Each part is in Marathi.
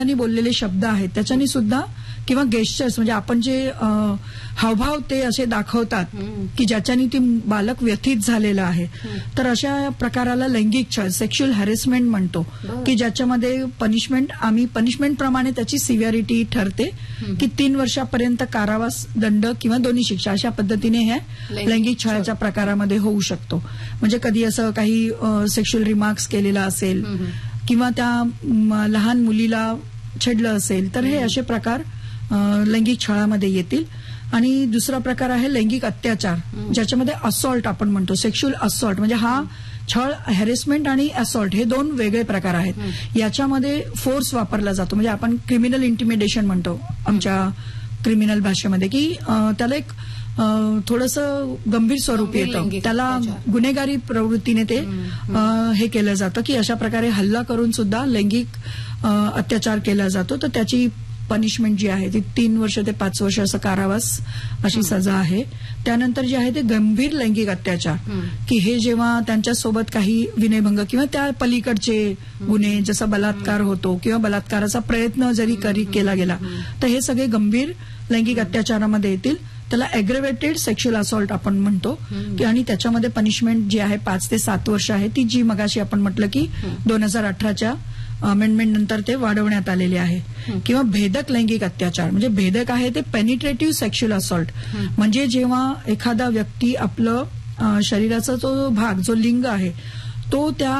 बोललेले शब्द आहेत त्याच्यानी सुद्धा किंवा गेस्चर्स म्हणजे आपण जे हावभाव ते असे दाखवतात की ज्याच्यानी ती बालक व्यथित झालेला आहे, तर अशा प्रकाराला लैंगिक छळ सेक्शुअल हॅरेसमेंट म्हणतो की ज्याच्यामध्ये आम्ही पनिशमेंट प्रमाणे त्याची सिव्हिअरिटी ठरते की 3 वर्षापर्यंत कारावास, दंड किंवा दोन्ही शिक्षा अशा पद्धतीने हे लैंगिक छळाच्या प्रकारामध्ये होऊ शकतो. म्हणजे कधी असं काही सेक्शुअल रिमार्क्स केलेला असेल किंवा त्या लहान मुलीला छेडलं असेल तर हे असे प्रकार लैंगिक छळामध्ये येतील. आणि दुसरा प्रकार आहे लैंगिक अत्याचार, ज्याच्यामध्ये असॉल्ट आपण म्हणतो, सेक्शुअल असॉल्ट. म्हणजे हा छळ, हॅरेसमेंट आणि असॉल्ट हे 2 वेगळे प्रकार आहेत. याच्यामध्ये फोर्स वापरला जातो, म्हणजे आपण क्रिमिनल इंटिमिडेशन म्हणतो आमच्या क्रिमिनल भाषेमध्ये, की त्याला एक थोडंसं गंभीर स्वरूप येतं, त्याला गुन्हेगारी प्रवृत्तीने ते हे केलं जातं की अशा प्रकारे हल्ला करून सुद्धा लैंगिक अत्याचार केला जातो. तर त्याची पनिशमेंट जी आहे ती 3 वर्ष ते 5 वर्ष असं कारावास अशी सजा आहे. त्यानंतर जे आहे ते गंभीर लैंगिक अत्याचार, की हे जेव्हा त्यांच्यासोबत काही विनयभंग किंवा त्या पलीकडचे गुन्हे जसा बलात्कार होतो किंवा बलात्काराचा प्रयत्न जरी केला गेला तर हे सगळे गंभीर लैंगिक अत्याचारामध्ये येतील. त्याला अॅग्रेवेटेड सेक्शुअल असॉल्ट आपण म्हणतो की आणि त्याच्यामध्ये पनिशमेंट जी आहे 5 ते 7 वर्ष आहे, ती जी मगाशी आपण म्हटलं की 2018च्या अमेंडमेंट नंतर ते वाढवण्यात आलेले आहे. किंवा भेदक लैंगिक अत्याचार, म्हणजे भेदक आहे ते पेनिट्रेटिव्ह सेक्शुअल असॉल्ट, म्हणजे जेव्हा एखादा व्यक्ती आपलं शरीराचा जो भाग, जो लिंग आहे तो त्या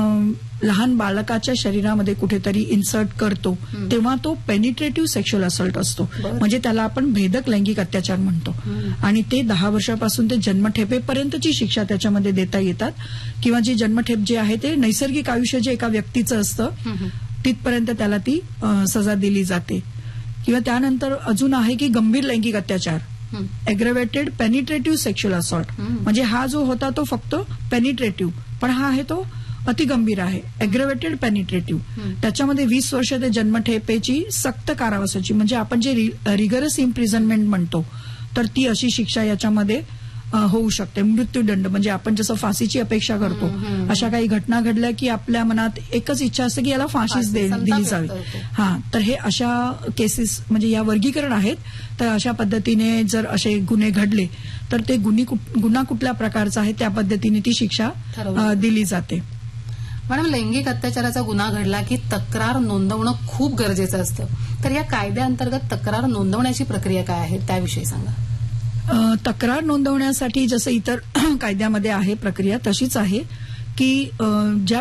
लहान बालकाच्या शरीरामध्ये कुठेतरी इन्सर्ट करतो तेव्हा तो पेनिट्रेटिव्ह सेक्शुअल असॉल्ट असतो. म्हणजे त्याला आपण भेदक लैंगिक अत्याचार म्हणतो. आणि ते 10 वर्षापासून ते जन्मठेपेपर्यंतची शिक्षा त्याच्यामध्ये देता येतात. किंवा जी जन्मठेप जे आहे ते नैसर्गिक आयुष्य जे एका व्यक्तीचं असतं तिथपर्यंत त्याला ती सजा दिली जाते. किंवा त्यानंतर अजून आहे की गंभीर लैंगिक अत्याचार, अॅग्रेवेटेड पेनिट्रेटिव्ह सेक्शुअल असॉल्ट. म्हणजे हा जो होता तो फक्त पेनिट्रेटिव्ह, पण हा आहे तो अतिगंभीर आहे, अॅग्रेवेटेड पेनिट्रेटिव्ह. त्याच्यामध्ये 20 वर्ष ते जन्मठेपेची सक्त कारावासाची, म्हणजे आपण जे रिगरस इम्प्रिझनमेंट म्हणतो, तर ती अशी शिक्षा याच्यामध्ये होऊ शकते. मृत्यूदंड, म्हणजे आपण जसं फाशीची अपेक्षा करतो अशा काही घटना घडल्या की आपल्या मनात एकच इच्छा असते की याला फाशीच दिली जावी. तर हे अशा केसेस म्हणजे या वर्गीकरण आहेत. तर अशा पद्धतीने जर असे गुन्हे घडले तर ते गुन्हा कुठल्या प्रकारचा आहे त्या पद्धतीने ती शिक्षा दिली जाते. मॅडम, लैंगिक अत्याचाराचा गुन्हा घडला की तक्रार नोंदवणं खूप गरजेचं असतं. तर या कायद्याअंतर्गत तक्रार नोंदवण्याची प्रक्रिया काय आहे त्याविषयी सांगा. तक्रार नोंदवण्यासाठी जसं इतर कायद्यामध्ये आहे प्रक्रिया तशीच आहे की ज्या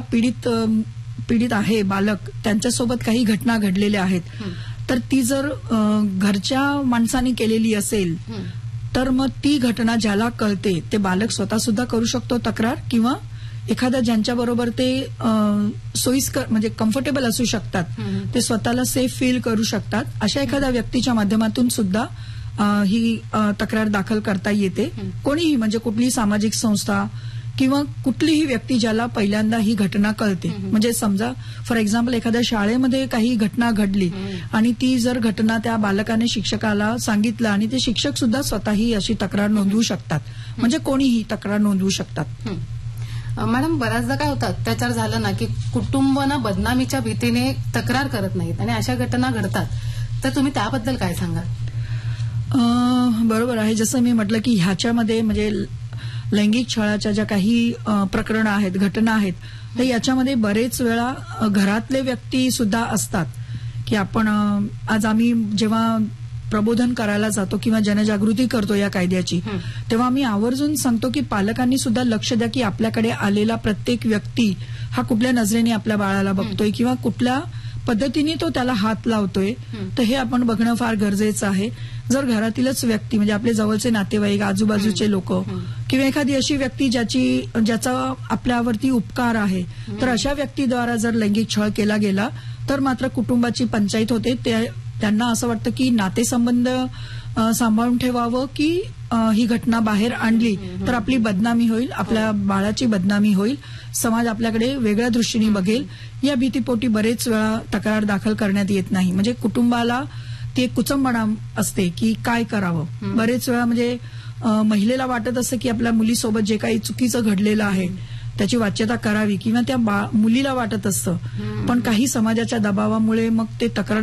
पीडित आहे बालक, त्यांच्यासोबत काही घटना घडलेल्या आहेत तर ती जर घरच्या माणसाने केलेली असेल तर मग ती घटना ज्याला कळते ते बालक स्वतः सुद्धा करू शकतो तक्रार, किंवा एखाद्या ज्यांच्याबरोबर ते सोयीस्कर म्हणजे कम्फर्टेबल असू शकतात, ते स्वतःला सेफ फील करू शकतात, अशा एखाद्या व्यक्तीच्या माध्यमातून सुद्धा ही तक्रार दाखल करता येते. कोणीही, म्हणजे कुठलीही सामाजिक संस्था किंवा कुठलीही व्यक्ती ज्याला पहिल्यांदा ही घटना कळते. म्हणजे समजा फॉर एक्झाम्पल एखाद्या शाळेमध्ये काही घटना घडली आणि ती जर घटना त्या बालकाने शिक्षकाला सांगितलं आणि ते शिक्षक सुद्धा स्वतःही अशी तक्रार नोंदवू शकतात. म्हणजे कोणीही तक्रार नोंदवू शकतात. मॅडम, बऱ्याचदा काय होतं, अत्याचार झाला ना की कुटुंबांना बदनामीच्या भीतीने तक्रार करत नाहीत आणि अशा घटना घडतात. तर तुम्ही त्याबद्दल काय सांगाल? बरोबर आहे. जसं मी म्हटलं की ह्याच्यामध्ये म्हणजे लैंगिक छळाच्या ज्या काही प्रकरणं आहेत, घटना आहेत, तर याच्यामध्ये बरेच वेळा घरातले व्यक्ती सुद्धा असतात की आपण आज आम्ही जेव्हा प्रबोधन करायला जातो किंवा जनजागृती करतो या कायद्याची, तेव्हा आम्ही आवर्जून सांगतो की पालकांनी सुद्धा लक्ष द्या की आपल्याकडे आलेला प्रत्येक व्यक्ती हा कुठल्या नजरेने आपल्या बाळाला बघतोय किंवा कुठल्या पद्धतीने तो त्याला हात लावतोय, तर हे आपण बघणं फार गरजेचं आहे. जर घरातीलच व्यक्ती म्हणजे आपले जवळचे नातेवाईक, आजूबाजूचे लोक किंवा एखादी अशी व्यक्ती ज्याचा आपल्यावरती उपकार आहे, तर अशा व्यक्तीद्वारा जर लैंगिक छळ केला गेला तर मात्र कुटुंबाची पंचायत होते. त्यांना असं वाटतं की नातेसंबंध सांभाळून ठेवावं की ही घटना बाहेर आणली तर आपली बदनामी होईल, आपल्या बाळाची बदनामी होईल, समाज आपल्याकडे वेगळ्या दृष्टीने बघेल. या भीतीपोटी बरेच वेळा तक्रार दाखल करण्यात येत नाही. म्हणजे कुटुंबाला ती एक कुचंबणा असते की काय करावं. बरेच वेळा म्हणजे महिलेला वाटत असतं की आपल्या मुलीसोबत जे काही चुकीचं घडलेलं आहे त्याची वाच्यता करावी किंवा त्या मुलीला वाटत असतं, पण काही समाजाच्या दबावामुळे मग ते तक्रार